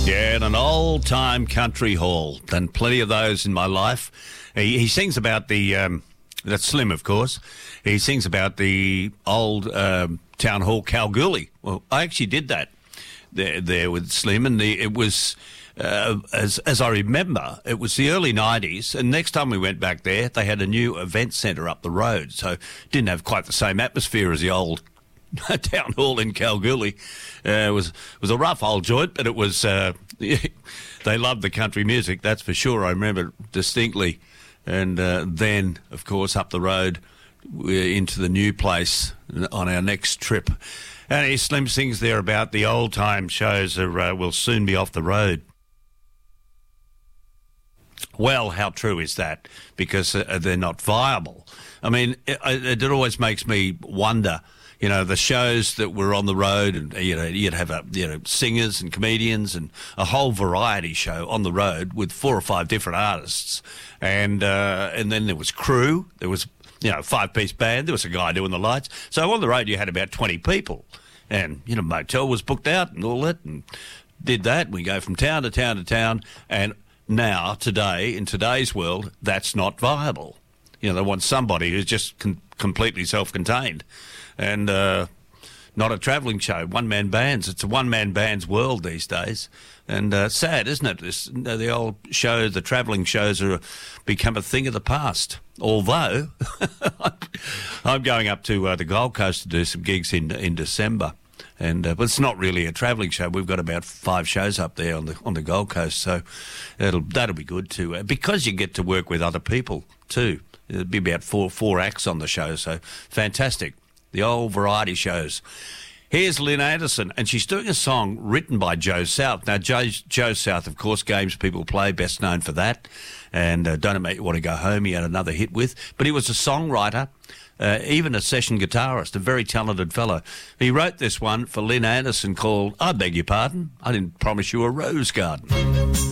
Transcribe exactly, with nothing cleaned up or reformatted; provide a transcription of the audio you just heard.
Yeah, in an old-time country hall. Done plenty of those in my life. He, he sings about the... Um, that's Slim, of course. He sings about the old um, town hall Kalgoorlie. Well, I actually did that there, there with Slim, and the, it was... Uh, as as I remember, it was the early nineties, and next time we went back there, they had a new event centre up the road, so it didn't have quite the same atmosphere as the old town hall in Kalgoorlie. Uh, it was was a rough old joint, but it was. Uh, they loved the country music, that's for sure. I remember distinctly, and uh, then, of course, up the road, we're into the new place on our next trip. And he Slim sings there about the old time shows are, uh, will soon be off the road. Well, how true is that? Because uh, they're not viable. I mean, it, it always makes me wonder, you know, the shows that were on the road, and, you know, you'd have, a, you know, singers and comedians and a whole variety show on the road with four or five different artists. And uh, and then there was crew. There was, you know, five-piece band. There was a guy doing the lights. So on the road you had about twenty people. And, you know, motel was booked out and all that, and did that. We go from town to town to town, and now, today, in today's world, that's not viable. You know, they want somebody who's just con- completely self-contained and uh, not a travelling show, one-man bands. It's a one-man band's world these days. And uh, sad, isn't it? This, the old show, the travelling shows are become a thing of the past. Although, I'm going up to uh, the Gold Coast to do some gigs in in December. And uh, but it's not really a travelling show. We've got about five shows up there on the on the Gold Coast, so that'll that'll be good too. Uh, because you get to work with other people too. There'll be about four four acts on the show, so fantastic. The old variety shows. Here's Lynn Anderson, and she's doing a song written by Joe South. Now, Joe, Joe South, of course, Games People Play, best known for that, and uh, Don't It Make You Want to Go Home, he had another hit with. But he was a songwriter, uh, even a session guitarist, a very talented fellow. He wrote this one for Lynn Anderson called, I Beg Your Pardon, I Didn't Promise You a Rose Garden.